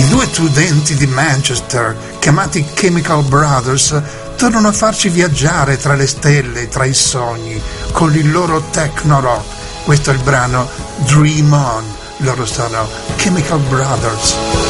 I due studenti di Manchester, chiamati Chemical Brothers, tornano a farci viaggiare tra le stelle, tra i sogni, con il loro techno rock. Questo è il brano Dream On. Loro sono Chemical Brothers.